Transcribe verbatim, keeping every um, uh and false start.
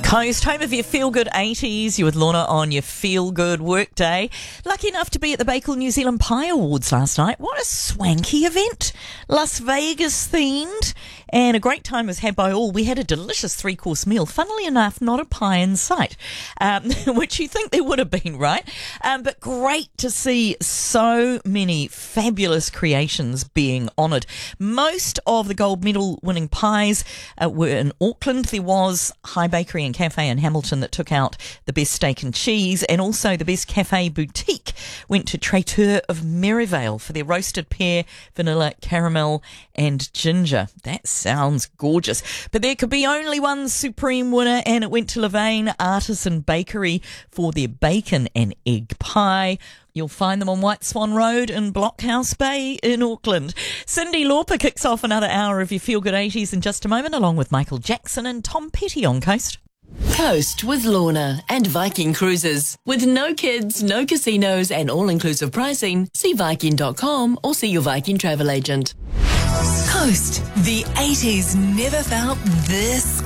Coast, home of your feel-good eighties. You're with Lorna on your feel-good work day. Lucky enough to be at the Bakewell New Zealand Pie Awards last night. What a swanky event. Las Vegas themed. And a great time was had by all. We had a delicious three-course meal. Funnily enough, not a pie in sight, um, which you think there would have been, right? Um, but great to see so many fabulous creations being honoured. Most of the gold medal winning pies uh, were in Auckland. There was High Bakery and Cafe in Hamilton that took out the best steak and cheese, and also the best cafe boutique went to Traiteur of Merivale for their roasted pear, vanilla, caramel and ginger. That's sounds gorgeous. But there could be only one supreme winner, and it went to Levain Artisan Bakery for their bacon and egg pie. You'll find them on White Swan Road in Blockhouse Bay in Auckland. Cyndi Lauper kicks off another hour of your Feel Good eighties in just a moment, along with Michael Jackson and Tom Petty on Coast. Coast with Lorna and Viking Cruises. With no kids, no casinos and all-inclusive pricing, see Viking dot com or see your Viking travel agent. Coast. The eighties never felt this